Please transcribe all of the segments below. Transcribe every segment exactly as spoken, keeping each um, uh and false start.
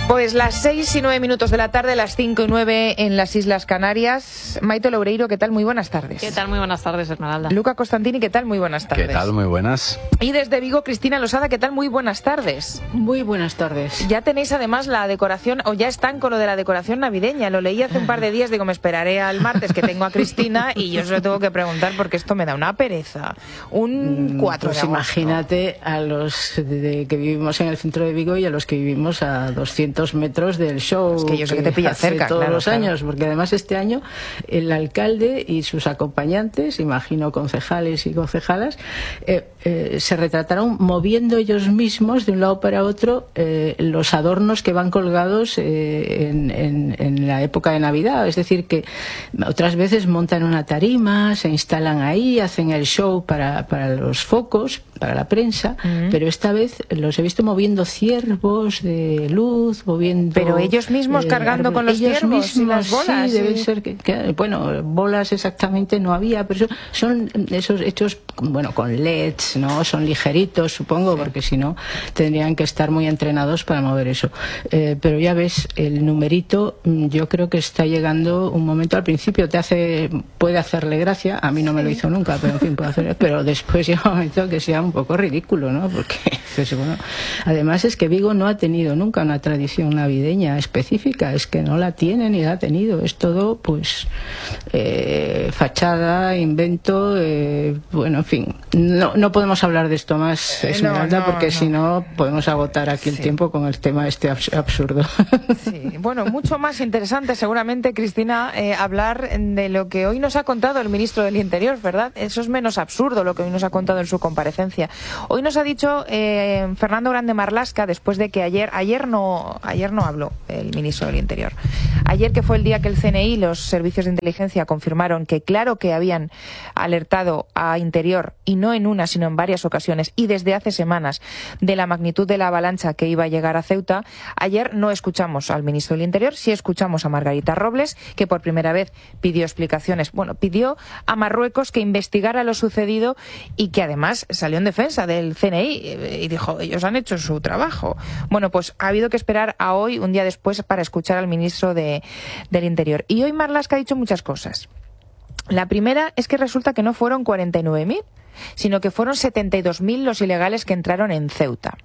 Pues las seis y nueve minutos de la tarde, las cinco y nueve en las Islas Canarias. Maite Loureiro, ¿qué tal? Muy buenas tardes. ¿Qué tal? Muy buenas tardes, Esmeralda. Luca Costantini, ¿qué tal? Muy buenas tardes. ¿Qué tal? Muy buenas. Y desde Vigo, Cristina Losada, ¿qué tal? Muy buenas tardes. Muy buenas tardes. Ya tenéis además la decoración, o ya están con lo de la decoración navideña. Lo leí hace un par de días, digo, me esperaré al martes que tengo a Cristina y yo se lo tengo que preguntar porque esto me da una pereza. Un cuatro pues de agosto. Imagínate a los de, que vivimos en el centro de Vigo y a los que vivimos a doscientos metros del show. Es que yo sé que te pilla hace cerca, todos claro, los claro. años, porque además este año el alcalde y sus acompañantes, imagino concejales y concejalas, eh, eh, se retrataron moviendo ellos mismos de un lado para otro eh, los adornos que van colgados eh, en, en, en la época de Navidad. Es decir, que otras veces montan una tarima, se instalan ahí, hacen el show para, para los focos, para la prensa, uh-huh. pero esta vez los he visto moviendo ciervos de luz, moviendo... Pero ellos mismos eh, cargando con los ellos ciervos mismos, y las bolas. Sí, debe y... ser que, que... Bueno, bolas exactamente no había, pero son, son esos hechos, bueno, con L E Ds, ¿no? Son ligeritos, supongo, sí. porque si no tendrían que estar muy entrenados para mover eso. Eh, pero ya ves, el numerito, yo creo que está llegando un momento, al principio te hace, puede hacerle gracia, a mí no me lo hizo nunca, pero en fin, puede hacer, pero después llega un momento que sea un poco ridículo, ¿no? Porque, pues, bueno, además es que Vigo no ha tenido nunca una tradición navideña específica, es que no la tiene ni la ha tenido, es todo pues eh, fachada, invento, eh, bueno, en fin, no, no podemos hablar de esto más, Esmeralda, no, no, porque no. si no podemos agotar aquí el sí. tiempo con el tema este abs absurdo. Sí, bueno, mucho más interesante seguramente, Cristina, eh, hablar de lo que hoy nos ha contado el ministro del Interior, ¿verdad? Eso es menos absurdo lo que hoy nos ha contado en su comparecencia. Hoy nos ha dicho eh, Fernando Grande Marlaska, después de que ayer, ayer no, ayer no habló el ministro del Interior. Ayer, que fue el día que el C N I y los servicios de inteligencia confirmaron que claro que habían alertado a Interior, y no en una sino en varias ocasiones y desde hace semanas, de la magnitud de la avalancha que iba a llegar a Ceuta, ayer no escuchamos al ministro del Interior, sí escuchamos a Margarita Robles, que por primera vez pidió explicaciones, bueno, pidió a Marruecos que investigara lo sucedido y que además salió en defensa del C N I y dijo, ellos han hecho su trabajo. Bueno, pues ha habido que esperar a hoy, un día después, para escuchar al ministro de, del Interior. Y hoy Marlaska ha dicho muchas cosas. La primera es que resulta que no fueron cuarenta y nueve mil, sino que fueron setenta y dos mil los ilegales que entraron en Ceuta.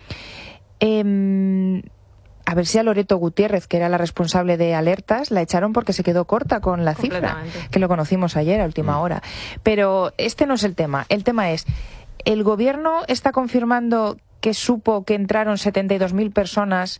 Eh, a ver si a Loreto Gutiérrez, que era la responsable de alertas, la echaron porque se quedó corta con la cifra, que lo conocimos ayer a última hora. Pero este no es el tema. El tema es, ¿el gobierno está confirmando que supo que entraron setenta y dos mil personas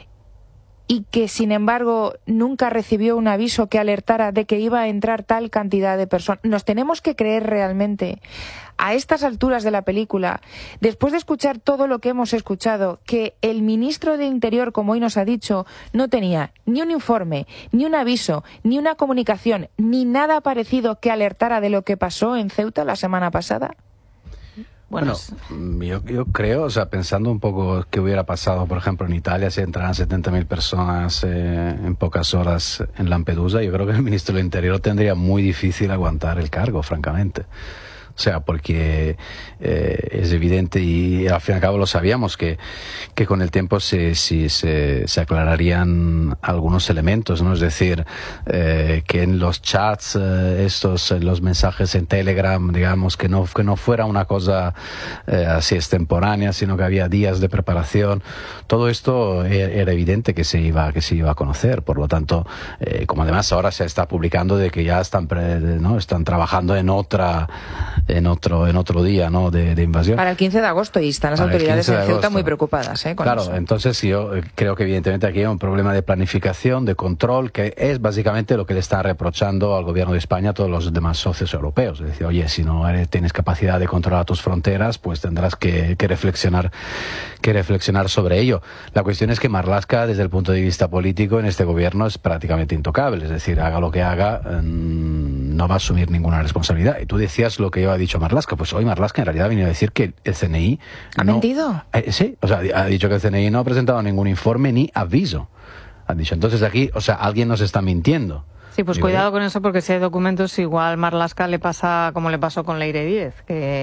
y que, sin embargo, nunca recibió un aviso que alertara de que iba a entrar tal cantidad de personas? ¿Nos tenemos que creer realmente, a estas alturas de la película, después de escuchar todo lo que hemos escuchado, que el ministro de Interior, como hoy nos ha dicho, no tenía ni un informe, ni un aviso, ni una comunicación, ni nada parecido que alertara de lo que pasó en Ceuta la semana pasada? Bueno, bueno yo, yo creo, o sea, pensando un poco qué hubiera pasado, por ejemplo, en Italia, si entraran setenta mil personas eh, en pocas horas en Lampedusa, yo creo que el ministro del Interior tendría muy difícil aguantar el cargo, francamente. O sea, porque eh, es evidente y al fin y al cabo lo sabíamos que, que con el tiempo se, se, se, se aclararían algunos elementos, ¿no? Es decir, eh, que en los chats, eh, estos, en los mensajes en Telegram, digamos, que no, que no fuera una cosa eh, así extemporánea, sino que había días de preparación. Todo esto era evidente que se iba, que se iba a conocer. Por lo tanto, eh, como además ahora se está publicando de que ya están, pre, ¿no? están trabajando en otra en otro en otro día, ¿no? de, de invasión. Para el quince de agosto, y están las Para autoridades en Ceuta muy preocupadas, ¿eh? Con claro, eso. Entonces yo creo que evidentemente aquí hay un problema de planificación, de control, que es básicamente lo que le está reprochando al gobierno de España a todos los demás socios europeos. Es decir, oye, si no eres, tienes capacidad de controlar tus fronteras, pues tendrás que, que reflexionar que reflexionar sobre ello. La cuestión es que Marlaska, desde el punto de vista político, en este gobierno es prácticamente intocable. Es decir, haga lo que haga, mmm, no va a asumir ninguna responsabilidad. Y tú decías lo que yo ha dicho Marlaska, pues hoy Marlaska en realidad ha venido a decir que el C N I... ¿Ha no, mentido? Eh, sí, o sea, ha dicho que el C N I no ha presentado ningún informe ni aviso. Han dicho, entonces aquí, o sea, alguien nos está mintiendo. Sí, pues Digo, cuidado ¿eh? con eso, porque si hay documentos, igual Marlaska le pasa como le pasó con Leire Díez, que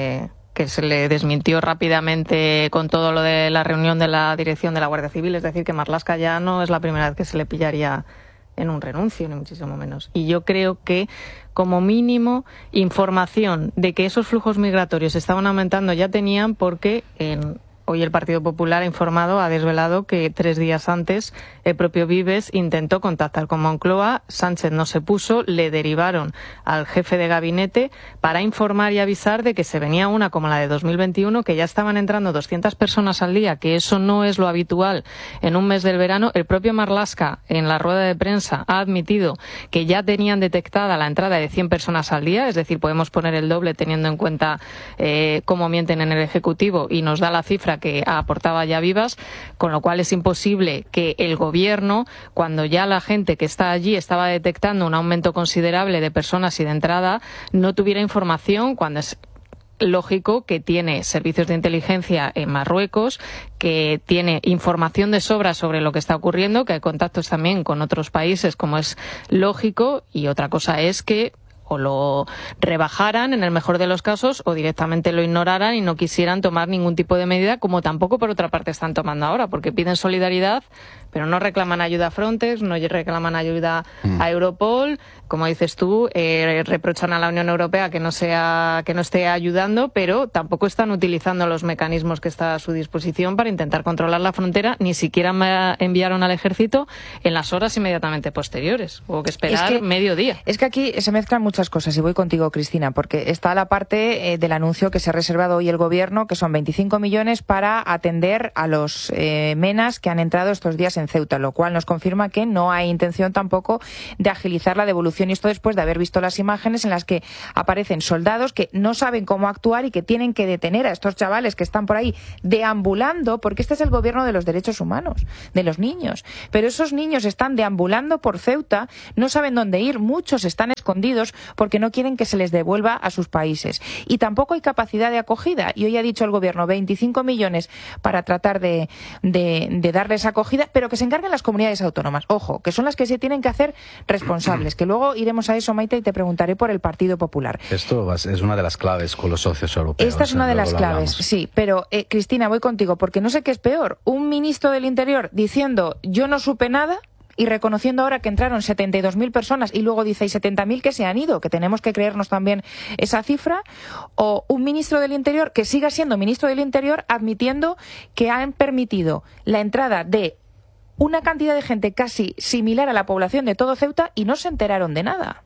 que se le desmintió rápidamente con todo lo de la reunión de la dirección de la Guardia Civil, es decir, que Marlaska ya no es la primera vez que se le pillaría en un renuncio, ni muchísimo menos. Y yo creo que, como mínimo, información de que esos flujos migratorios estaban aumentando ya tenían, porque en... hoy el Partido Popular ha informado, ha desvelado que tres días antes el propio Vives intentó contactar con Moncloa, Sánchez no se puso, le derivaron al jefe de gabinete para informar y avisar de que se venía una como la de dos mil veintiuno, que ya estaban entrando doscientas personas al día, que eso no es lo habitual en un mes del verano. El propio Marlaska, en la rueda de prensa, ha admitido que ya tenían detectada la entrada de cien personas al día, es decir, podemos poner el doble teniendo en cuenta eh, cómo mienten en el Ejecutivo, y nos da la cifra que aportaba ya Vivas, con lo cual es imposible que el Gobierno, cuando ya la gente que está allí estaba detectando un aumento considerable de personas y de entrada, no tuviera información, cuando es lógico que tiene servicios de inteligencia en Marruecos, que tiene información de sobra sobre lo que está ocurriendo, que hay contactos también con otros países, como es lógico, y otra cosa es que o lo rebajaran en el mejor de los casos o directamente lo ignoraran y no quisieran tomar ningún tipo de medida, como tampoco por otra parte están tomando ahora, porque piden solidaridad pero no reclaman ayuda a Frontex, no reclaman ayuda mm. a Europol, como dices tú, eh, reprochan a la Unión Europea que no sea que no esté ayudando, pero tampoco están utilizando los mecanismos que están a su disposición para intentar controlar la frontera, ni siquiera me enviaron al ejército en las horas inmediatamente posteriores, hubo que esperar es que, medio día. Es que aquí se mezclan muchas cosas, y voy contigo, Cristina, porque está la parte eh, del anuncio que se ha reservado hoy el Gobierno, que son veinticinco millones para atender a los eh, menas que han entrado estos días en Ceuta, lo cual nos confirma que no hay intención tampoco de agilizar la devolución, y esto después de haber visto las imágenes en las que aparecen soldados que no saben cómo actuar y que tienen que detener a estos chavales que están por ahí deambulando, porque este es el gobierno de los derechos humanos, de los niños, pero esos niños están deambulando por Ceuta, no saben dónde ir, muchos están escondidos porque no quieren que se les devuelva a sus países, y tampoco hay capacidad de acogida, y hoy ha dicho el gobierno veinticinco millones para tratar de, de, de darles acogida, pero que se encarguen las comunidades autónomas, ojo, que son las que se tienen que hacer responsables, que luego iremos a eso, Maite, y te preguntaré por el Partido Popular. Esto es una de las claves con los socios europeos. Esta es una de las claves, sí, pero eh, Cristina, voy contigo, porque no sé qué es peor, un ministro del Interior diciendo yo no supe nada, y reconociendo ahora que entraron setenta y dos mil personas y luego dice y setenta mil que se han ido, que tenemos que creernos también esa cifra, o un ministro del Interior que siga siendo ministro del Interior admitiendo que han permitido la entrada de una cantidad de gente casi similar a la población de todo Ceuta y no se enteraron de nada.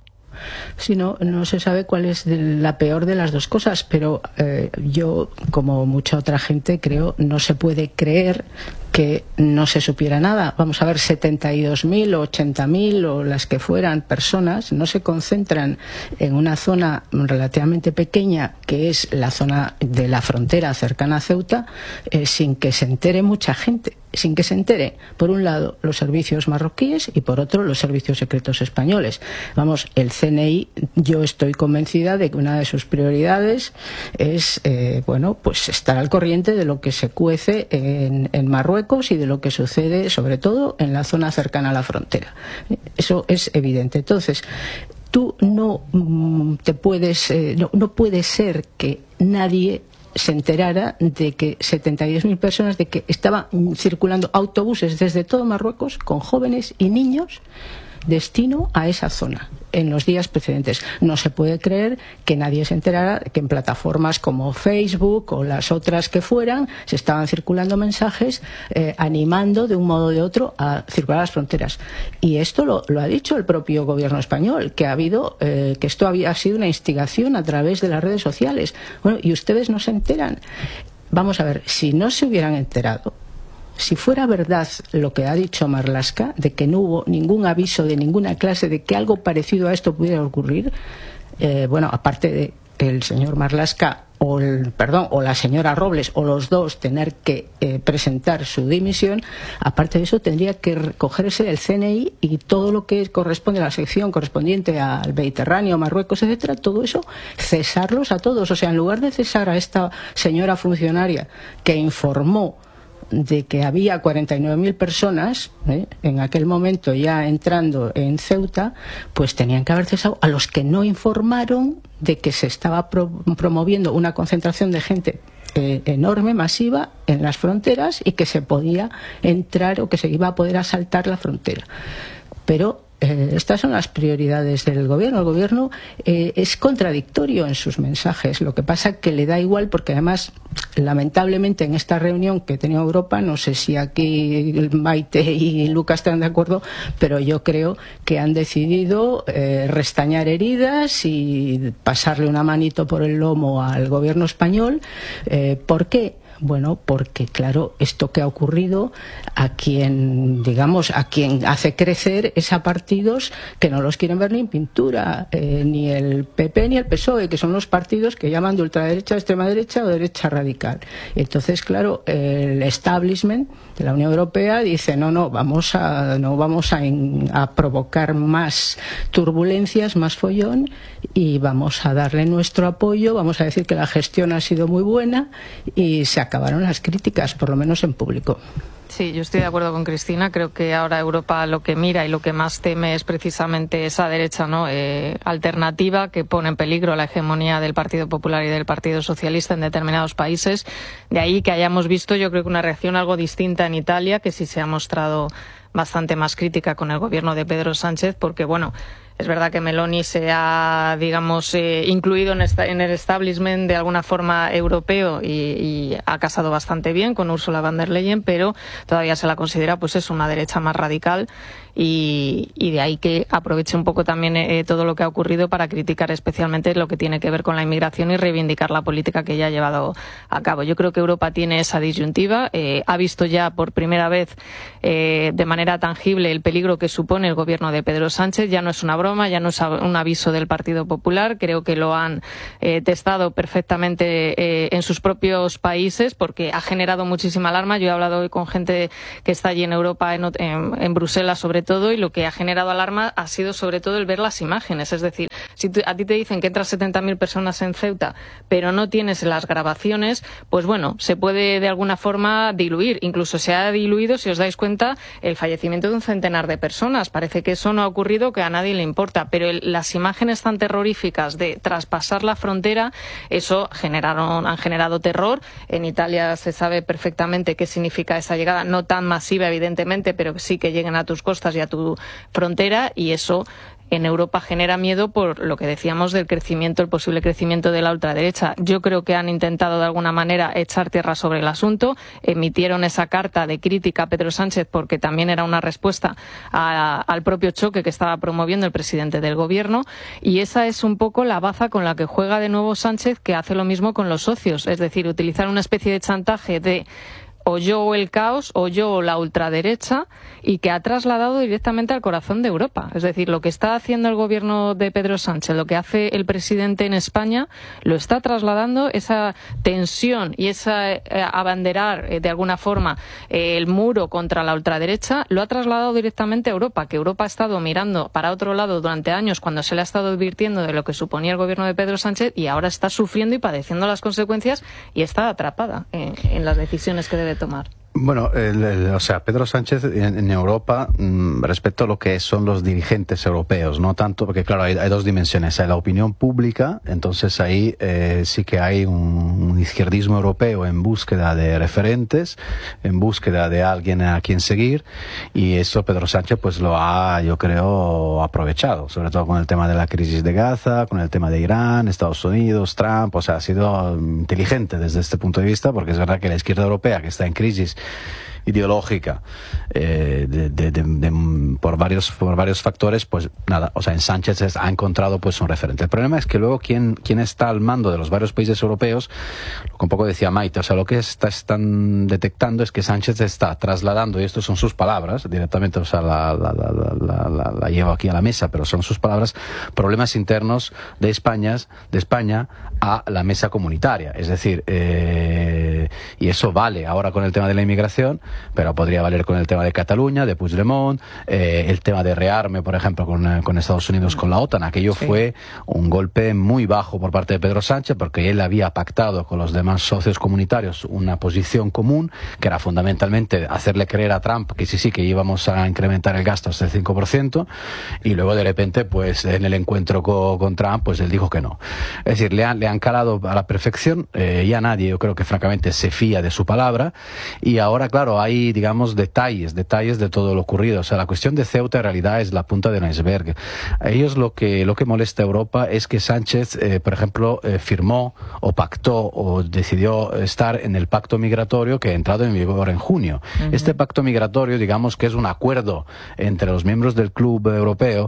Si no, no se sabe cuál es la peor de las dos cosas, pero eh, yo, como mucha otra gente, creo no se puede creer que no se supiera nada. Vamos a ver, setenta y dos mil o ochenta mil o las que fueran personas no se concentran en una zona relativamente pequeña, que es la zona de la frontera cercana a Ceuta, eh, sin que se entere mucha gente. Sin que se entere, por un lado, los servicios marroquíes y por otro, los servicios secretos españoles. Vamos, el C N I, yo estoy convencida de que una de sus prioridades es, eh, bueno, pues estar al corriente de lo que se cuece en, en Marruecos y de lo que sucede, sobre todo, en la zona cercana a la frontera. Eso es evidente. Entonces, tú no mm, te puedes, eh, no, no puede ser que nadie se enterara de que setenta y dos mil personas, de que estaban circulando autobuses desde todo Marruecos con jóvenes y niños destino a esa zona en los días precedentes. No se puede creer que nadie se enterara que en plataformas como Facebook o las otras que fueran se estaban circulando mensajes eh, animando de un modo o de otro a circular a las fronteras. Y esto lo, lo ha dicho el propio gobierno español, que ha habido eh, que esto había sido una instigación a través de las redes sociales. Bueno, y ustedes no se enteran. Vamos a ver, si no se hubieran enterado, si fuera verdad lo que ha dicho Marlaska, de que no hubo ningún aviso de ninguna clase de que algo parecido a esto pudiera ocurrir, eh, bueno, aparte de que el señor Marlaska o el, perdón, o la señora Robles o los dos tener que eh, presentar su dimisión, aparte de eso tendría que recogerse el C N I y todo lo que corresponde a la sección correspondiente al Mediterráneo, Marruecos, etcétera, todo eso, cesarlos a todos. O sea, en lugar de cesar a esta señora funcionaria que informó de que había cuarenta y nueve mil personas ¿eh? en aquel momento ya entrando en Ceuta, pues tenían que haber cesado a los que no informaron de que se estaba pro promoviendo una concentración de gente eh, enorme, masiva, en las fronteras y que se podía entrar o que se iba a poder asaltar la frontera. Pero Eh, estas son las prioridades del gobierno. El gobierno eh, es contradictorio en sus mensajes. Lo que pasa es que le da igual porque además, lamentablemente, en esta reunión que ha tenido Europa, no sé si aquí Maite y Lucas están de acuerdo, pero yo creo que han decidido eh, restañar heridas y pasarle una manito por el lomo al gobierno español. Eh, ¿Por qué? Bueno, porque claro, esto que ha ocurrido, a quien, digamos, a quien hace crecer es a partidos que no los quieren ver ni en pintura, eh, ni el P P ni el P S O E, que son los partidos que llaman de ultraderecha, extrema derecha o derecha radical. Entonces, claro, el establishment de la Unión Europea dice, no, no, vamos a, no vamos a, in, a provocar más turbulencias, más follón, y vamos a darle nuestro apoyo, vamos a decir que la gestión ha sido muy buena y se acabaron las críticas, por lo menos en público. Sí, yo estoy de acuerdo con Cristina. Creo que ahora Europa lo que mira y lo que más teme es precisamente esa derecha, ¿no? eh, alternativa que pone en peligro la hegemonía del Partido Popular y del Partido Socialista en determinados países. De ahí que hayamos visto, yo creo que una reacción algo distinta en Italia, que sí se ha mostrado bastante más crítica con el gobierno de Pedro Sánchez, porque, bueno, es verdad que Meloni se ha, digamos, eh, incluido en, esta, en el establishment de alguna forma europeo y, y ha casado bastante bien con Ursula von der Leyen, pero todavía se la considera, pues es una derecha más radical y, y de ahí que aproveche un poco también eh, todo lo que ha ocurrido para criticar especialmente lo que tiene que ver con la inmigración y reivindicar la política que ella ha llevado a cabo. Yo creo que Europa tiene esa disyuntiva, eh, ha visto ya por primera vez eh, de manera tangible el peligro que supone el gobierno de Pedro Sánchez. Ya no es una broma, ya no es un aviso del Partido Popular, creo que lo han eh, testado perfectamente eh, en sus propios países porque ha generado muchísima alarma. Yo he hablado hoy con gente que está allí en Europa, en, en, en Bruselas sobre todo, y lo que ha generado alarma ha sido sobre todo el ver las imágenes. Es decir, si tú, a ti te dicen que entran setenta mil personas en Ceuta, pero no tienes las grabaciones, pues bueno, se puede de alguna forma diluir. Incluso se ha diluido, si os dais cuenta, el fallecimiento de un centenar de personas. Parece que eso no ha ocurrido, que a nadie le importa, pero el, las imágenes tan terroríficas de traspasar la frontera, eso generaron, han generado terror. En Italia se sabe perfectamente qué significa esa llegada, no tan masiva evidentemente, pero sí que lleguen a tus costas y a tu frontera, y eso en Europa genera miedo por lo que decíamos del crecimiento, el posible crecimiento de la ultraderecha. Yo creo que han intentado de alguna manera echar tierra sobre el asunto, emitieron esa carta de crítica a Pedro Sánchez porque también era una respuesta a, al propio choque que estaba promoviendo el presidente del gobierno, y esa es un poco la baza con la que juega de nuevo Sánchez, que hace lo mismo con los socios, es decir, utilizar una especie de chantaje de o yo el caos o yo la ultraderecha, y que ha trasladado directamente al corazón de Europa. Es decir, lo que está haciendo el gobierno de Pedro Sánchez, lo que hace el presidente en España, lo está trasladando, esa tensión y esa eh, abanderar eh, de alguna forma eh, el muro contra la ultraderecha, lo ha trasladado directamente a Europa, que Europa ha estado mirando para otro lado durante años cuando se le ha estado advirtiendo de lo que suponía el gobierno de Pedro Sánchez, y ahora está sufriendo y padeciendo las consecuencias y está atrapada en, en las decisiones que debe tomar. Bueno, el, el, o sea, Pedro Sánchez en, en Europa, mmm, respecto a lo que son los dirigentes europeos, no tanto, porque claro, hay, hay dos dimensiones. Hay la opinión pública, entonces ahí eh, sí que hay un, un izquierdismo europeo en búsqueda de referentes, en búsqueda de alguien a quien seguir, y eso Pedro Sánchez pues lo ha, yo creo, aprovechado, sobre todo con el tema de la crisis de Gaza, con el tema de Irán, Estados Unidos, Trump. O sea, ha sido inteligente desde este punto de vista, porque es verdad que la izquierda europea, que está en crisis ideológica eh, de, de, de, de, por varios por varios factores, pues nada, o sea, en Sánchez es, ha encontrado pues un referente. El problema es que luego quien, quien está al mando de los varios países europeos, lo que un poco decía Maite, o sea, lo que está, están detectando es que Sánchez está trasladando, y estas son sus palabras directamente, o sea, la, la, la, la, la, la llevo aquí a la mesa, pero son sus palabras, problemas internos de España, de España a la mesa comunitaria. Es decir, eh, y eso vale ahora con el tema de la inmigración, pero podría valer con el tema de Cataluña, de Puigdemont, eh, el tema de rearme, por ejemplo, con, con Estados Unidos, con la OTAN. Aquello sí. fue un golpe muy bajo por parte de Pedro Sánchez, porque él había pactado con los demás socios comunitarios una posición común, que era fundamentalmente hacerle creer a Trump que sí, sí, que íbamos a incrementar el gasto hasta el cinco por ciento, y luego de repente, pues en el encuentro con, con Trump, pues él dijo que no. Es decir, le han, le han calado a la perfección, eh, ya nadie, yo creo que francamente se fía de su palabra, y ahora, claro, hay, digamos, detalles, detalles de todo lo ocurrido. O sea, la cuestión de Ceuta en realidad es la punta del iceberg. A ellos lo que, lo que molesta a Europa es que Sánchez, eh, por ejemplo, eh, firmó o pactó o decidió estar en el pacto migratorio que ha entrado en vigor en junio. Uh-huh. Este pacto migratorio, digamos que es un acuerdo entre los miembros del club europeo.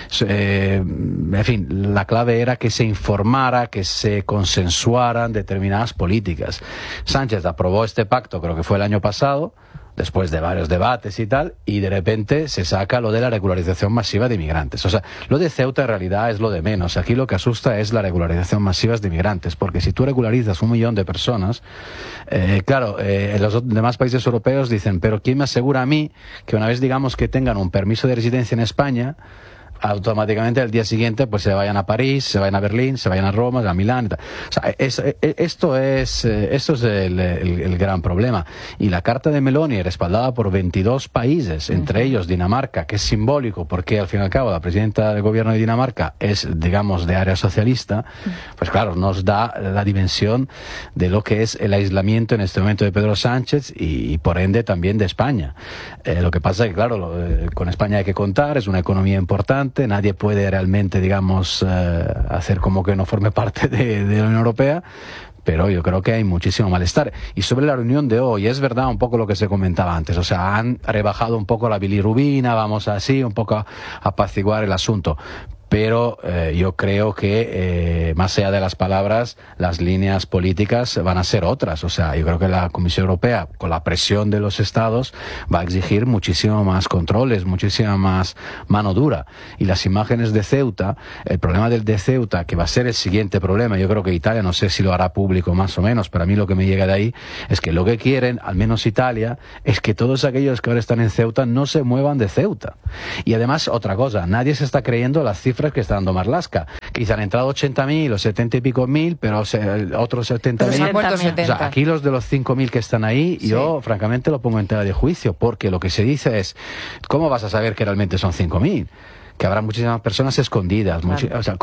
Eh, en fin, la clave era que se informara, que se consensuaran determinadas políticas. Sánchez aprobó este pacto, creo que fue el año pasado, después de varios debates y tal, y de repente se saca lo de la regularización masiva de inmigrantes. O sea, lo de Ceuta en realidad es lo de menos. Aquí lo que asusta es la regularización masiva de inmigrantes, porque si tú regularizas un millón de personas, eh, claro, eh, los demás países europeos dicen, pero ¿quién me asegura a mí que una vez digamos que tengan un permiso de residencia en España, automáticamente al día siguiente pues se vayan a París, se vayan a Berlín, se vayan a Roma, a Milán y tal? O sea, es, es, esto es esto es el, el, el gran problema. Y la carta de Meloni, respaldada por veintidós países, entre uh-huh. ellos Dinamarca, que es simbólico porque al fin y al cabo la presidenta del gobierno de Dinamarca es, digamos, de área socialista, pues claro, nos da la dimensión de lo que es el aislamiento en este momento de Pedro Sánchez y, y por ende también de España. Eh, lo que pasa es que, claro, lo, eh, con España hay que contar, es una economía importante, nadie puede realmente, digamos, eh, hacer como que no forme parte de, de la Unión Europea, pero yo creo que hay muchísimo malestar. Y sobre la reunión de hoy, es verdad un poco lo que se comentaba antes, o sea, han rebajado un poco la bilirrubina, vamos así, un poco a apaciguar el asunto. Pero eh, yo creo que eh, más allá de las palabras, las líneas políticas van a ser otras. O sea, yo creo que la Comisión Europea, con la presión de los Estados, va a exigir muchísimo más controles, muchísima más mano dura. Y las imágenes de Ceuta, el problema del de Ceuta, que va a ser el siguiente problema, yo creo que Italia, no sé si lo hará público más o menos, pero a mí lo que me llega de ahí es que lo que quieren, al menos Italia, es que todos aquellos que ahora están en Ceuta no se muevan de Ceuta. Y además, otra cosa, nadie se está creyendo las cifras que está dando Marlaska. Quizá han entrado ochenta mil o setenta y pico mil, pero se, otros setenta mil. O sea, aquí los de los cinco mil que están ahí, sí. Yo francamente lo pongo en tela de juicio, porque lo que se dice es, ¿cómo vas a saber que realmente son cinco mil? Que habrá muchísimas personas escondidas. Claro. Muchi o sea,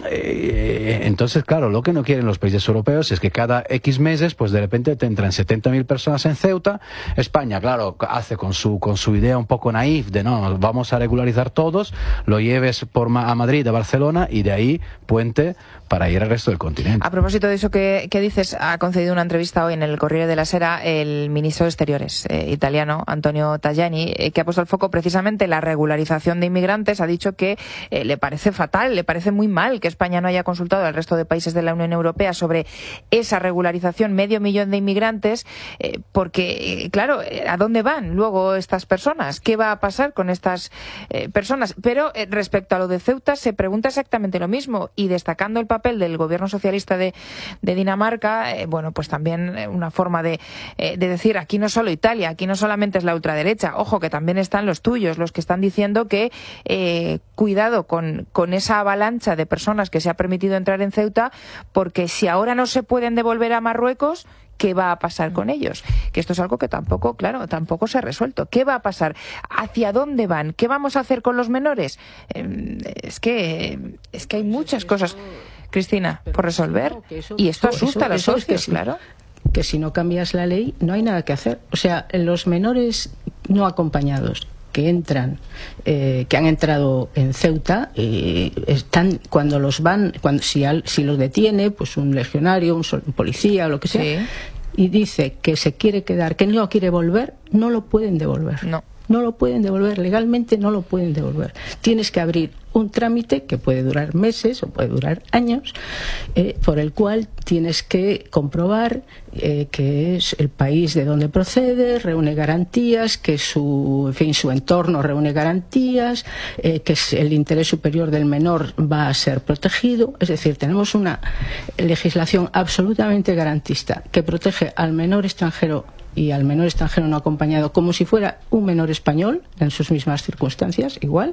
eh, entonces, claro, lo que no quieren los países europeos es que cada X meses, pues de repente te entran setenta mil personas en Ceuta. España, claro, hace con su con su idea un poco naif de no, nos vamos a regularizar todos, lo lleves por ma a Madrid, a Barcelona, y de ahí puente para ir al resto del continente. A propósito de eso que, que dices, ha concedido una entrevista hoy en el Corriere della Sera el ministro de Exteriores eh, italiano, Antonio Tajani, eh, que ha puesto el foco precisamente en la regularización de inmigrantes. Ha dicho que eh, le parece fatal, le parece muy mal que España no haya consultado al resto de países de la Unión Europea sobre esa regularización, medio millón de inmigrantes, eh, porque, eh, claro, ¿a dónde van luego estas personas? ¿Qué va a pasar con estas eh, personas? Pero eh, respecto a lo de Ceuta se pregunta exactamente lo mismo, y destacando el papel del gobierno socialista de, de Dinamarca, eh, bueno, pues también una forma de, eh, de decir, aquí no solo Italia, aquí no solamente es la ultraderecha, ojo, que también están los tuyos, los que están diciendo que eh, cuidado con, con esa avalancha de personas que se ha permitido entrar en Ceuta, porque si ahora no se pueden devolver a Marruecos, ¿qué va a pasar con ellos? Que esto es algo que tampoco, claro, tampoco se ha resuelto. ¿Qué va a pasar? ¿Hacia dónde van? ¿Qué vamos a hacer con los menores? Eh, es que es que hay muchas cosas, Cristina, por resolver, y esto asusta a los socios, claro. Que si no cambias la ley no hay nada que hacer. O sea, los menores no acompañados que entran, eh, que han entrado en Ceuta, eh, están cuando los van, cuando si, al, si los detiene, pues un legionario, un, un policía o lo que sea, sí. Y dice que se quiere quedar, que no quiere volver, no lo pueden devolver. No. No lo pueden devolver, legalmente no lo pueden devolver. Tienes que abrir un trámite que puede durar meses o puede durar años, eh, por el cual tienes que comprobar eh, que es el país de donde procede, reúne garantías, que su, en fin, su entorno reúne garantías, eh, que el interés superior del menor va a ser protegido. Es decir, tenemos una legislación absolutamente garantista que protege al menor extranjero y al menor extranjero no acompañado como si fuera un menor español en sus mismas circunstancias, igual.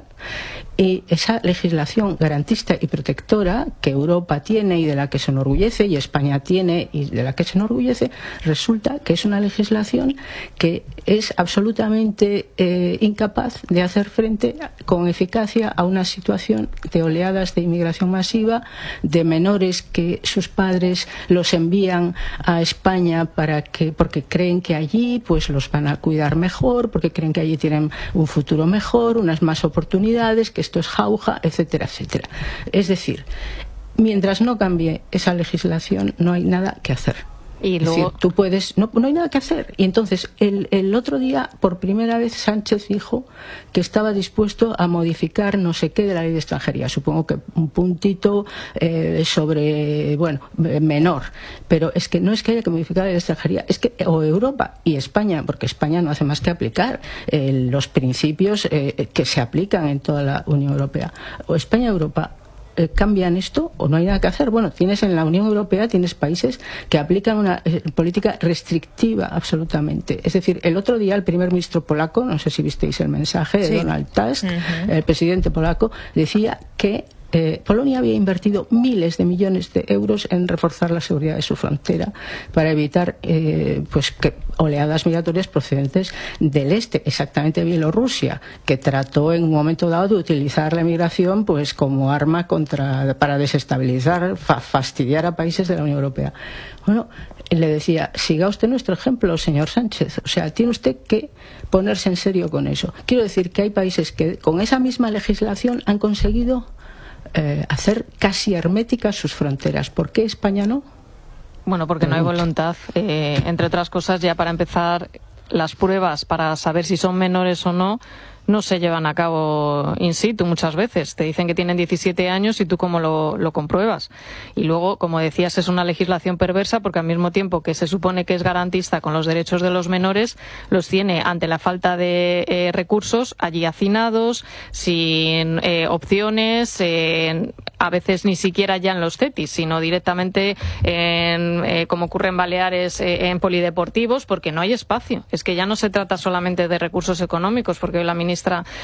Y esa legislación garantista y protectora que Europa tiene y de la que se enorgullece, y España tiene y de la que se enorgullece, resulta que es una legislación que es absolutamente eh, incapaz de hacer frente con eficacia a una situación de oleadas de inmigración masiva, de menores que sus padres los envían a España para que, porque creen que allí pues los van a cuidar mejor, porque creen que allí tienen un futuro mejor, unas más oportunidades, que esto es jauja, etcétera, etcétera. Es decir, mientras no cambie esa legislación no hay nada que hacer. Y luego... Es decir, tú puedes, no, no hay nada que hacer. Y entonces, el, el otro día, por primera vez, Sánchez dijo que estaba dispuesto a modificar no sé qué de la ley de extranjería. Supongo que un puntito eh, sobre, bueno, menor. Pero es que no es que haya que modificar la ley de extranjería, es que o Europa y España, porque España no hace más que aplicar eh, los principios eh, que se aplican en toda la Unión Europea. O España y Europa cambian esto o no hay nada que hacer. Bueno, tienes en la Unión Europea, tienes países que aplican una eh, política restrictiva absolutamente. Es decir, el otro día el primer ministro polaco, no sé si visteis el mensaje de sí. Donald Tusk, uh-huh. el presidente polaco, decía que Eh, Polonia había invertido miles de millones de euros en reforzar la seguridad de su frontera para evitar eh, pues que oleadas migratorias procedentes del este, exactamente Bielorrusia, que trató en un momento dado de utilizar la migración pues como arma contra para desestabilizar, fa fastidiar a países de la Unión Europea. Bueno, le decía, siga usted nuestro ejemplo, señor Sánchez. O sea, tiene usted que ponerse en serio con eso. Quiero decir que hay países que con esa misma legislación han conseguido Eh, hacer casi herméticas sus fronteras. ¿Por qué España no? Bueno, porque Pregunta. no hay voluntad. Eh, entre otras cosas, ya para empezar, las pruebas para saber si son menores o no no se llevan a cabo in situ muchas veces. Te dicen que tienen diecisiete años y tú cómo lo, lo compruebas. Y luego, como decías, es una legislación perversa porque al mismo tiempo que se supone que es garantista con los derechos de los menores, los tiene ante la falta de eh, recursos allí hacinados, sin eh, opciones, eh, a veces ni siquiera ya en los CETIs, sino directamente en, eh, como ocurre en Baleares, eh, en polideportivos, porque no hay espacio. Es que ya no se trata solamente de recursos económicos, porque hoy la ministra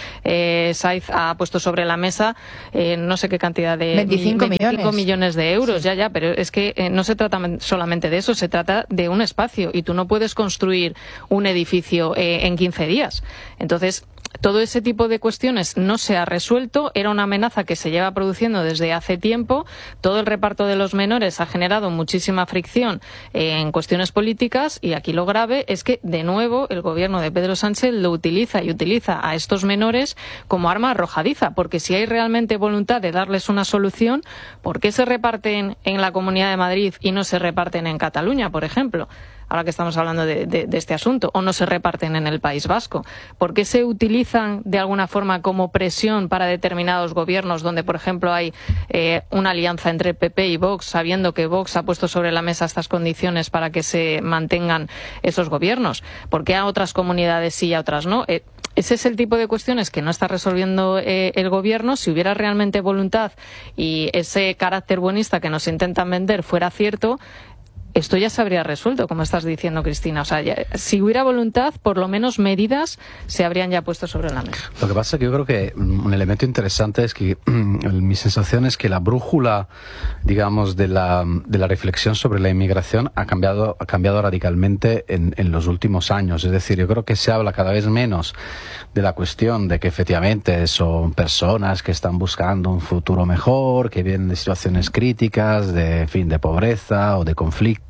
Eh, Saiz ha puesto sobre la mesa eh, no sé qué cantidad de veinticinco, veinticinco millones. millones de euros, sí. ya, ya, pero es que eh, no se trata solamente de eso, se trata de un espacio y tú no puedes construir un edificio eh, en quince días. Entonces, todo ese tipo de cuestiones no se ha resuelto, era una amenaza que se lleva produciendo desde hace tiempo, todo el reparto de los menores ha generado muchísima fricción eh, en cuestiones políticas y aquí lo grave es que, de nuevo, el gobierno de Pedro Sánchez lo utiliza y utiliza a estos menores como arma arrojadiza, porque si hay realmente voluntad de darles una solución, ¿por qué se reparten en la Comunidad de Madrid y no se reparten en Cataluña, por ejemplo? Ahora que estamos hablando de, de, de este asunto, o no se reparten en el País Vasco. ¿Por qué se utilizan de alguna forma como presión para determinados gobiernos donde, por ejemplo, hay eh, una alianza entre P P y Vox, sabiendo que Vox ha puesto sobre la mesa estas condiciones para que se mantengan esos gobiernos? ¿Por qué a otras comunidades sí y a otras no? Eh, Ese es el tipo de cuestiones que no está resolviendo eh, el gobierno. Si hubiera realmente voluntad y ese carácter buenista que nos intentan vender fuera cierto, esto ya se habría resuelto, como estás diciendo, Cristina. O sea, ya, si hubiera voluntad, por lo menos medidas se habrían ya puesto sobre la mesa. Lo que pasa es que yo creo que un elemento interesante es que mi sensación es que la brújula, digamos, de la, de la reflexión sobre la inmigración ha cambiado, ha cambiado radicalmente en, en los últimos años. Es decir, yo creo que se habla cada vez menos de la cuestión de que efectivamente son personas que están buscando un futuro mejor, que vienen de situaciones críticas, de, en fin, de pobreza o de conflicto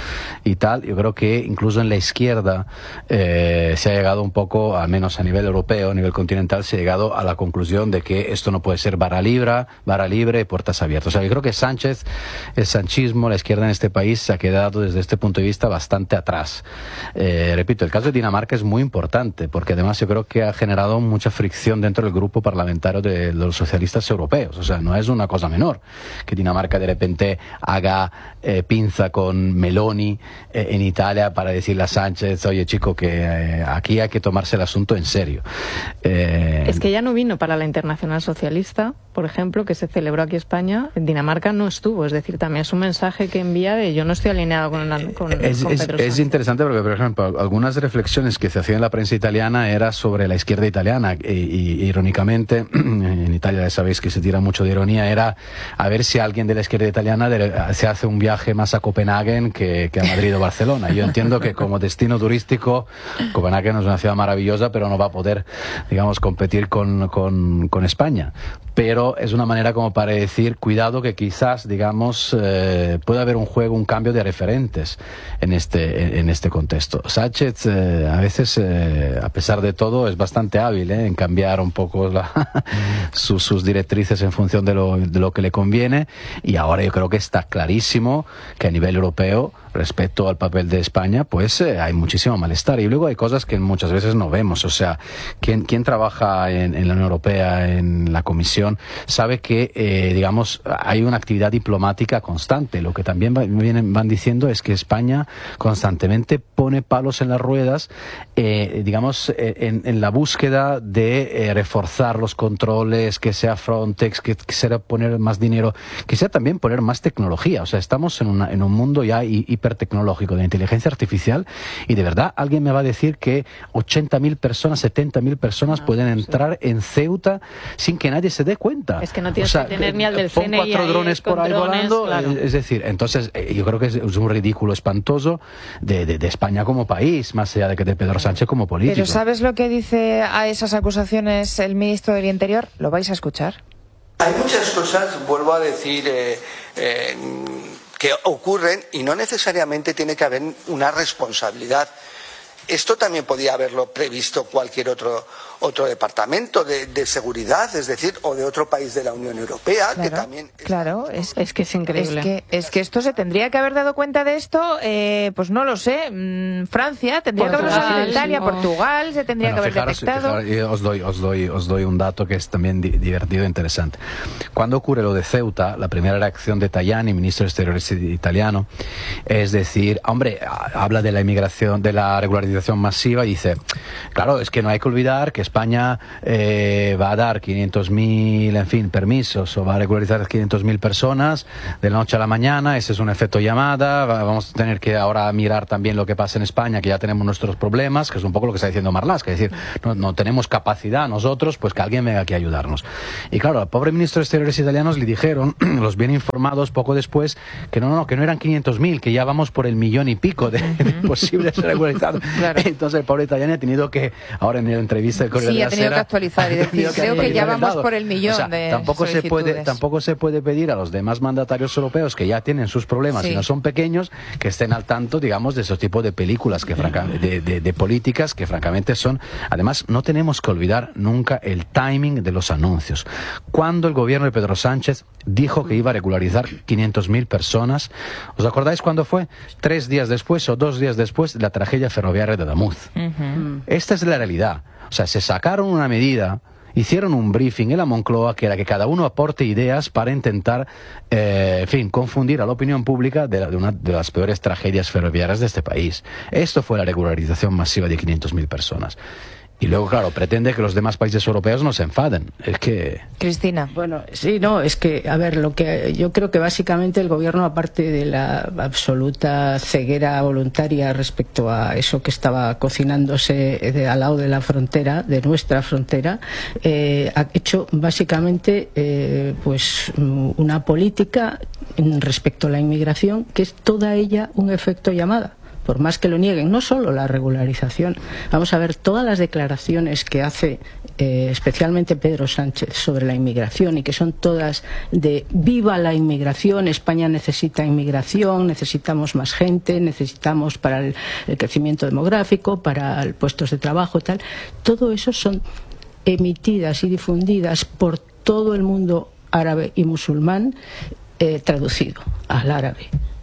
y tal. Yo creo que incluso en la izquierda eh, se ha llegado un poco, al menos a nivel europeo, a nivel continental, se ha llegado a la conclusión de que esto no puede ser vara libre, vara libre y puertas abiertas. O sea, yo creo que Sánchez, el sanchismo, la izquierda en este país se ha quedado desde este punto de vista bastante atrás. Eh, repito, el caso de Dinamarca es muy importante porque además yo creo que ha generado mucha fricción dentro del grupo parlamentario de los socialistas europeos. O sea, no es una cosa menor que Dinamarca de repente haga eh, pinza con Meloni eh, en Italia para decirle a Sánchez, oye chico, que eh, aquí hay que tomarse el asunto en serio. Eh, es que ya no vino para la Internacional Socialista, por ejemplo, que se celebró aquí en España. En Dinamarca no estuvo, es decir, también es un mensaje que envía de yo no estoy alineado con, la, con, es, con es, Pedro es Sánchez. interesante porque, por ejemplo, algunas reflexiones que se hacían en la prensa italiana era sobre la izquierda italiana y, y irónicamente, en Italia ya sabéis que se tira mucho de ironía, era a ver si alguien de la izquierda italiana de, se hace un viaje más a Copenhague que, que a Madrid o Barcelona. Yo entiendo que como destino turístico Copenhague es una ciudad maravillosa, pero no va a poder, digamos, competir con, con, con España. Pero es una manera como para decir, cuidado que quizás, digamos, eh, puede haber un juego, un cambio de referentes en este, en, en este contexto. Sánchez, eh, a veces, eh, a pesar de todo, es bastante hábil eh, en cambiar un poco la, sus, sus directrices en función de lo, de lo que le conviene, y ahora yo creo que está clarísimo que a nivel europeo, respecto al papel de España, pues eh, hay muchísimo malestar. Y luego hay cosas que muchas veces no vemos. O sea, quien, quien trabaja en, en la Unión Europea, en la Comisión, sabe que, eh, digamos, hay una actividad diplomática constante. Lo que también va, vienen, van diciendo es que España constantemente pone palos en las ruedas, eh, digamos, eh, en, en la búsqueda de eh, reforzar los controles, que sea Frontex, que, que sea poner más dinero, que sea también poner más tecnología. O sea, estamos en, una, en un mundo ya hipertecnológico de inteligencia artificial, y de verdad alguien me va a decir que ochenta mil personas, setenta mil personas no, pueden entrar sí. en Ceuta sin que nadie se dé cuenta. Es que no tienes o sea, que tener ni al del pon C N I cuatro drones por ahí drones, volando, claro. Es decir, entonces yo creo que es un ridículo espantoso de, de, de España como país, más allá de que de Pedro Sánchez como político. Pero ¿sabes lo que dice a esas acusaciones el ministro del Interior? Lo vais a escuchar. Hay muchas cosas, vuelvo a decir, eh, eh, que ocurren y no necesariamente tiene que haber una responsabilidad. Esto también podía haberlo previsto cualquier otro otro departamento de, de seguridad, es decir, o de otro país de la Unión Europea, claro, que también... Claro, es, es que es increíble. Es que, es que esto se tendría que haber dado cuenta de esto, eh, pues no lo sé, mmm, Francia, tendría Portugal, que haberlo sabido, Italia, sí, Portugal, se tendría bueno, que haber fijaros, detectado. Fijaros, os, doy, os, doy, os doy un dato que es también di divertido e interesante. Cuando ocurre lo de Ceuta, la primera reacción de Tajani, ministro de Exteriores italiano, es decir, hombre, habla de la inmigración, de la regularización masiva, y dice, claro, es que no hay que olvidar que España eh, va a dar quinientos mil, en fin, permisos, o va a regularizar quinientas mil personas de la noche a la mañana. Ese es un efecto llamada. Vamos a tener que ahora mirar también lo que pasa en España, que ya tenemos nuestros problemas, que es un poco lo que está diciendo Marlaska, es decir, no, no tenemos capacidad nosotros, pues que alguien venga aquí a ayudarnos. Y claro, al pobre ministro de Exteriores italianos le dijeron, los bien informados poco después, que no, no, que no eran quinientos mil, que ya vamos por el millón y pico de, de posibles regularizados. Claro. Entonces el pobre italiano ha tenido que, ahora en la entrevista de Corriere sí, della ha tenido Sera, que actualizar y decir, creo que ya vamos por el millón, o sea, de tampoco se puede tampoco se puede pedir a los demás mandatarios europeos, que ya tienen sus problemas sí. y no son pequeños, que estén al tanto, digamos, de esos tipos de películas, que francamente, de, de, de políticas que francamente son... Además, no tenemos que olvidar nunca el timing de los anuncios. Cuando el gobierno de Pedro Sánchez dijo que iba a regularizar quinientas mil personas, ¿os acordáis cuándo fue? Tres días después o dos días después de la tragedia ferroviaria de Damuz. Uh-huh. Esta es la realidad. O sea, se sacaron una medida, hicieron un briefing en la Moncloa, que era que cada uno aporte ideas para intentar, eh, en fin, confundir a la opinión pública de, la, de una de las peores tragedias ferroviarias de este país. Esto fue la regularización masiva de quinientas mil personas. Y luego, claro, pretende que los demás países europeos no se enfaden. Es que... Cristina. Bueno, sí, no, es que, a ver, lo que yo creo que básicamente el gobierno, aparte de la absoluta ceguera voluntaria respecto a eso que estaba cocinándose de, al lado de la frontera, de nuestra frontera, eh, ha hecho básicamente eh, pues una política respecto a la inmigración que es toda ella un efecto llamada. Por más que lo nieguen, no solo la regularización. Vamos a ver todas las declaraciones que hace eh, especialmente Pedro Sánchez sobre la inmigración, y que son todas de viva la inmigración, España necesita inmigración, necesitamos más gente, necesitamos para el, el crecimiento demográfico, para el puestos de trabajo, tal. Todo eso son emitidas y difundidas por todo el mundo árabe y musulmán, eh, traducido al árabe. ¿Eh?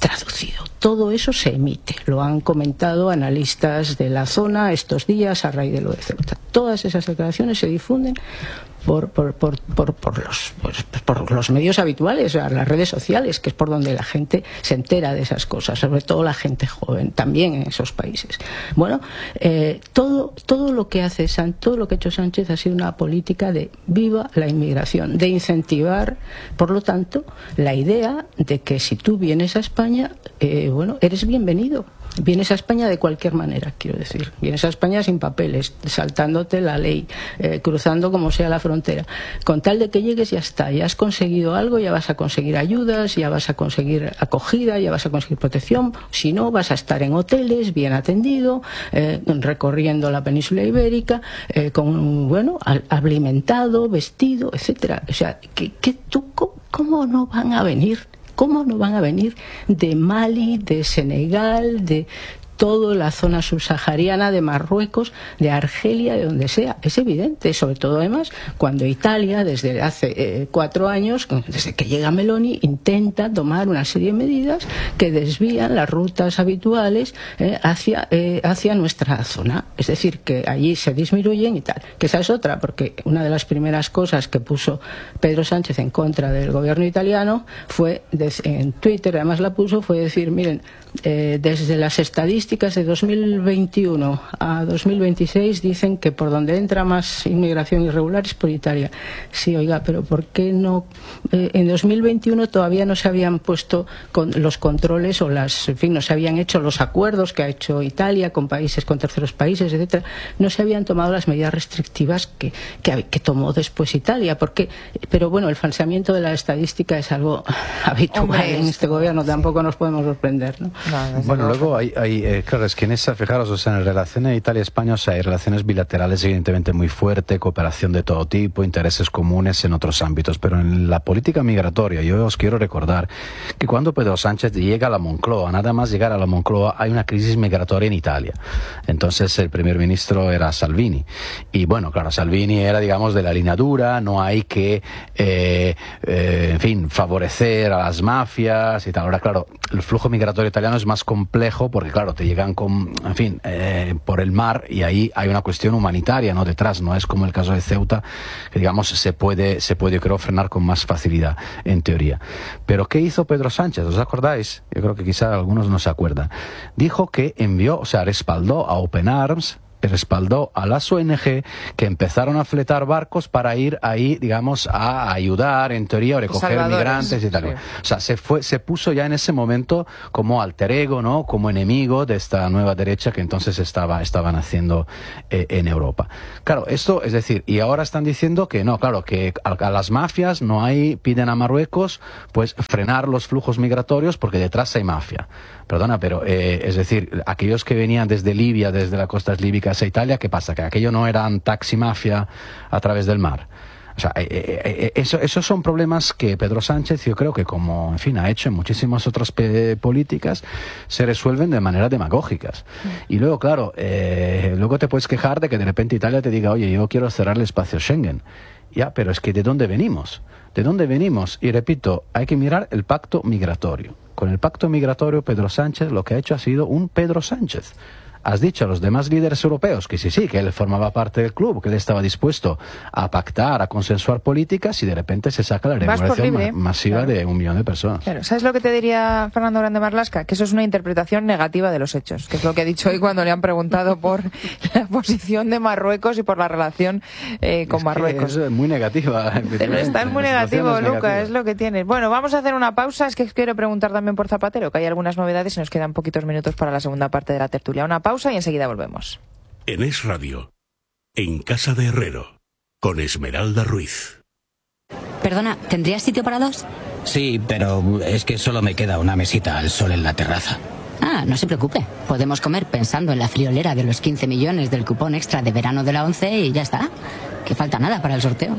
traducido. Todo eso se emite. Lo han comentado analistas de la zona estos días a raíz de lo de Ceuta. Todas esas declaraciones se difunden por, por, por, por, por, los, por, por los medios habituales, las redes sociales, que es por donde la gente se entera de esas cosas, sobre todo la gente joven, también en esos países. Bueno, eh, todo, todo lo que hace todo lo que ha hecho Sánchez ha sido una política de viva la inmigración, de incentivar, por lo tanto, la idea de que si tú vienes a España, eh, bueno, eres bienvenido. Vienes a España de cualquier manera, quiero decir. Vienes a España sin papeles, saltándote la ley, eh, cruzando como sea la frontera. Con tal de que llegues ya está, ya has conseguido algo, ya vas a conseguir ayudas, ya vas a conseguir acogida, ya vas a conseguir protección. Si no, vas a estar en hoteles, bien atendido, eh, recorriendo la península ibérica, eh, con, bueno, alimentado, vestido, etcétera. O sea, ¿qué, qué, tú, ¿cómo no van a venir? ¿Cómo no van a venir de Mali, de Senegal, de toda la zona subsahariana, de Marruecos, de Argelia, de donde sea? Es evidente, sobre todo además cuando Italia, desde hace eh, cuatro años, desde que llega Meloni, intenta tomar una serie de medidas que desvían las rutas habituales eh, hacia, eh, hacia nuestra zona. Es decir, que allí se disminuyen y tal. Que esa es otra, porque una de las primeras cosas que puso Pedro Sánchez en contra del gobierno italiano fue, en Twitter además la puso, fue decir, miren, eh, desde las estadísticas de dos mil veintiuno a dos mil veintiséis dicen que por donde entra más inmigración irregular es por Italia. Sí, oiga, pero ¿por qué no? Eh, en dos mil veintiuno todavía no se habían puesto con los controles o las, en fin, no se habían hecho los acuerdos que ha hecho Italia con países, con terceros países, etcétera. No se habían tomado las medidas restrictivas que, que, que tomó después Italia. Porque, pero bueno, el falseamiento de la estadística es algo habitual. Hombre, en este gobierno, sí. Tampoco nos podemos sorprender, ¿no? No, bueno, luego hay, hay eh, claro, es que en esa, fijaros, o sea, en relaciones Italia-España, o sea, hay relaciones bilaterales evidentemente muy fuertes, cooperación de todo tipo, intereses comunes en otros ámbitos, pero en la política migratoria, yo os quiero recordar que cuando Pedro Sánchez llega a la Moncloa, nada más llegar a la Moncloa, hay una crisis migratoria en Italia. Entonces el primer ministro era Salvini. Y bueno, claro, Salvini era, digamos, de la línea dura, no hay que, eh, eh, en fin, favorecer a las mafias y tal. Ahora, claro, el flujo migratorio italiano es más complejo porque, claro, te llegan con, en fin, eh, por el mar y ahí hay una cuestión humanitaria, ¿no? Detrás, no es como el caso de Ceuta, que, digamos, se puede, se puede, creo, frenar con más facilidad, en teoría. Pero ¿qué hizo Pedro Sánchez? ¿Os acordáis? Yo creo que quizá algunos no se acuerdan. Dijo que envió, o sea, respaldó a Open Arms, respaldó a las O N G que empezaron a fletar barcos para ir ahí, digamos, a ayudar, en teoría, a recoger migrantes y tal. Sí. O sea, se fue, se puso ya en ese momento como alter ego, ¿no? Como enemigo de esta nueva derecha que entonces estaba, estaban haciendo eh, en Europa. Claro, esto, es decir, y ahora están diciendo que no, claro, que a, a las mafias no hay, piden a Marruecos, pues frenar los flujos migratorios porque detrás hay mafia. Perdona, pero, eh, es decir, aquellos que venían desde Libia, desde las costas líbicas a Italia, ¿qué pasa? ¿Que aquello no eran taxi mafia a través del mar? O sea, eh, eh, eso, esos son problemas que Pedro Sánchez, yo creo que como, en fin, ha hecho en muchísimas otras políticas, se resuelven de manera demagógicas. Y luego, claro, eh, luego te puedes quejar de que de repente Italia te diga, oye, yo quiero cerrar el espacio Schengen. Ya, pero es que ¿de dónde venimos? ¿De dónde venimos? Y repito, hay que mirar el pacto migratorio. Con el pacto migratorio, Pedro Sánchez lo que ha hecho ha sido un Pedro Sánchez. Has dicho a los demás líderes europeos que sí, sí, que él formaba parte del club, que él estaba dispuesto a pactar, a consensuar políticas y de repente se saca la regulación ma masiva claro. de un millón de personas. Claro. ¿Sabes lo que te diría Fernando Grande Marlaska? Que eso es una interpretación negativa de los hechos, que es lo que ha dicho hoy cuando le han preguntado por la posición de Marruecos y por la relación eh, con es Marruecos. Que es muy negativa. Pero estás muy negativo, es Luca, es lo que tienes. Bueno, vamos a hacer una pausa. Es que quiero preguntar también por Zapatero, que hay algunas novedades y nos quedan poquitos minutos para la segunda parte de la tertulia. Una pausa y enseguida volvemos. En Es Radio, en Casa de Herrero, con Esmeralda Ruiz. Perdona, ¿tendrías sitio para dos? Sí, pero es que solo me queda una mesita al sol en la terraza. Ah, no se preocupe. Podemos comer pensando en la friolera de los quince millones del cupón extra de verano de la ONCE y ya está. Que falta nada para el sorteo.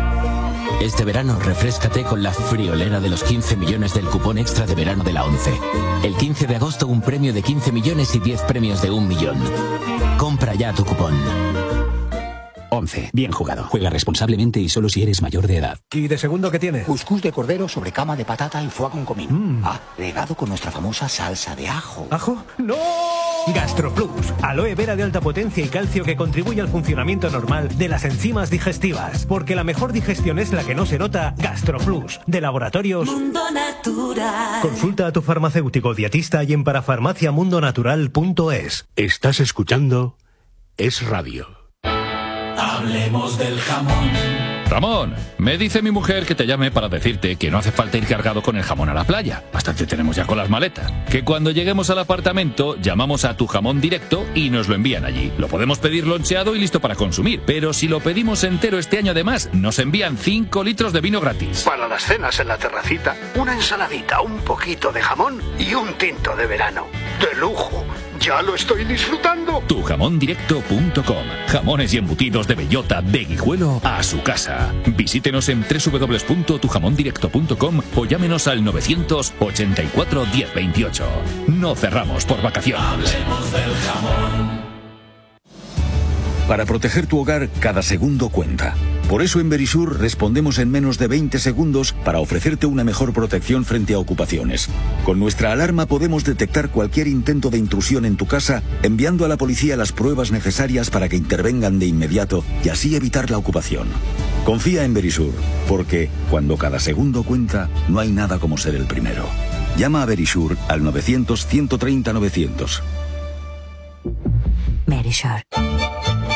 Este verano refréscate con la friolera de los quince millones del cupón extra de verano de la ONCE. El quince de agosto un premio de quince millones y diez premios de un millón. Compra ya tu cupón. once. Bien jugado. Juega responsablemente y solo si eres mayor de edad. ¿Y de segundo qué tiene? Cuscús de cordero sobre cama de patata y foie con comino. Mm. Ah, regado con nuestra famosa salsa de ajo. ¿Ajo? ¡No! GastroPlus. Aloe vera de alta potencia y calcio que contribuye al funcionamiento normal de las enzimas digestivas. Porque la mejor digestión es la que no se nota. GastroPlus. De Laboratorios Mundo Natural. Consulta a tu farmacéutico dietista y en parafarmacia mundo natural punto es. Estás escuchando Es Radio. Hablemos del jamón. Ramón, me dice mi mujer que te llame para decirte que no hace falta ir cargado con el jamón a la playa. Bastante tenemos ya con las maletas. Que cuando lleguemos al apartamento llamamos a Tu Jamón Directo y nos lo envían allí. Lo podemos pedir loncheado y listo para consumir. Pero si lo pedimos entero este año además, nos envían cinco litros de vino gratis. Para las cenas en la terracita, una ensaladita, un poquito de jamón y un tinto de verano. ¡De lujo! ¡Ya lo estoy disfrutando! tu jamón directo punto com. Jamones y embutidos de bellota, de Guijuelo a su casa. Visítenos en doble u doble u doble u punto tu jamón directo punto com o llámenos al novecientos ochenta y cuatro diez veintiocho. No cerramos por vacaciones. Hablemos del jamón. Para proteger tu hogar, cada segundo cuenta. Por eso en Verisur respondemos en menos de veinte segundos para ofrecerte una mejor protección frente a ocupaciones. Con nuestra alarma podemos detectar cualquier intento de intrusión en tu casa, enviando a la policía las pruebas necesarias para que intervengan de inmediato y así evitar la ocupación. Confía en Verisur, porque cuando cada segundo cuenta, no hay nada como ser el primero. Llama a Verisur al novecientos ciento treinta novecientos. Verisur.